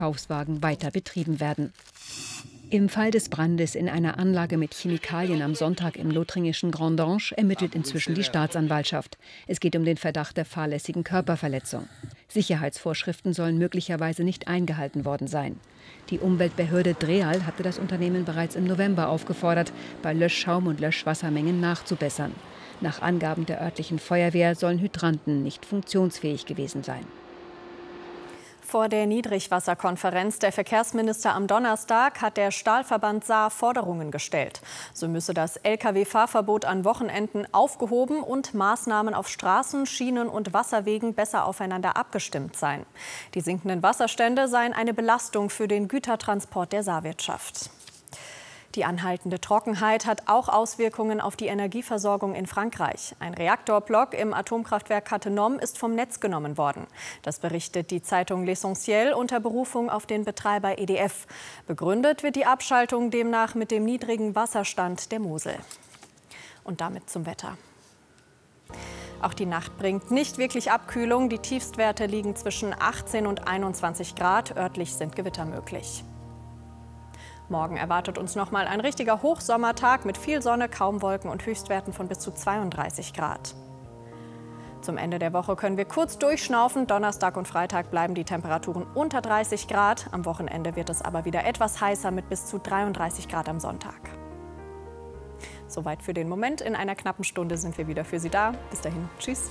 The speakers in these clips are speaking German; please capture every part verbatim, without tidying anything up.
Verkaufswagen weiter betrieben werden. Im Fall des Brandes in einer Anlage mit Chemikalien am Sonntag im lothringischen Grandange ermittelt inzwischen die Staatsanwaltschaft. Es geht um den Verdacht der fahrlässigen Körperverletzung. Sicherheitsvorschriften sollen möglicherweise nicht eingehalten worden sein. Die Umweltbehörde Dreal hatte das Unternehmen bereits im November aufgefordert, bei Löschschaum und Löschwassermengen nachzubessern. Nach Angaben der örtlichen Feuerwehr sollen Hydranten nicht funktionsfähig gewesen sein. Vor der Niedrigwasserkonferenz der Verkehrsminister am Donnerstag hat der Stahlverband Saar Forderungen gestellt. So müsse das L K W-Fahrverbot an Wochenenden aufgehoben und Maßnahmen auf Straßen, Schienen und Wasserwegen besser aufeinander abgestimmt sein. Die sinkenden Wasserstände seien eine Belastung für den Gütertransport der Saarwirtschaft. Die anhaltende Trockenheit hat auch Auswirkungen auf die Energieversorgung in Frankreich. Ein Reaktorblock im Atomkraftwerk Cattenom ist vom Netz genommen worden. Das berichtet die Zeitung L'Essentiel unter Berufung auf den Betreiber E D F. Begründet wird die Abschaltung demnach mit dem niedrigen Wasserstand der Mosel. Und damit zum Wetter. Auch die Nacht bringt nicht wirklich Abkühlung. Die Tiefstwerte liegen zwischen achtzehn und einundzwanzig Grad. Örtlich sind Gewitter möglich. Morgen erwartet uns noch mal ein richtiger Hochsommertag mit viel Sonne, kaum Wolken und Höchstwerten von bis zu zweiunddreißig Grad. Zum Ende der Woche können wir kurz durchschnaufen. Donnerstag und Freitag bleiben die Temperaturen unter dreißig Grad. Am Wochenende wird es aber wieder etwas heißer mit bis zu dreiunddreißig Grad am Sonntag. Soweit für den Moment. In einer knappen Stunde sind wir wieder für Sie da. Bis dahin, tschüss.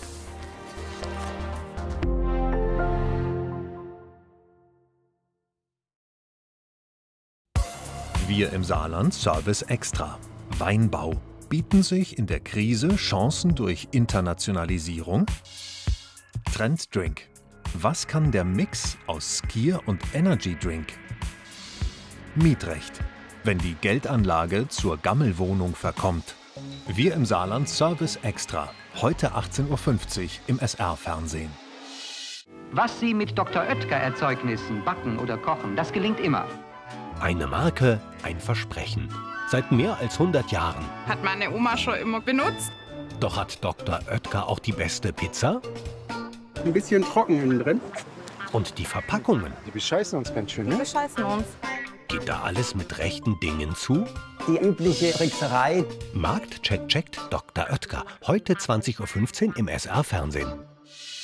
Wir im Saarland Service Extra. Weinbau. Bieten sich in der Krise Chancen durch Internationalisierung? Trend Drink. Was kann der Mix aus Skier und Energy Drink? Mietrecht. Wenn die Geldanlage zur Gammelwohnung verkommt. Wir im Saarland Service Extra. Heute achtzehn Uhr fünfzig im S R-Fernsehen. Was Sie mit Doktor Oetker-Erzeugnissen backen oder kochen, das gelingt immer. Eine Marke, ein Versprechen. Seit mehr als hundert Jahren. Hat meine Oma schon immer benutzt. Doch hat Doktor Oetker auch die beste Pizza? Ein bisschen trocken innen drin. Und die Verpackungen? Die bescheißen uns ganz schön, ne? Die bescheißen uns. Geht da alles mit rechten Dingen zu? Die übliche Trickserei. Marktcheck checkt Doktor Oetker. Heute zwanzig Uhr fünfzehn im S R-Fernsehen.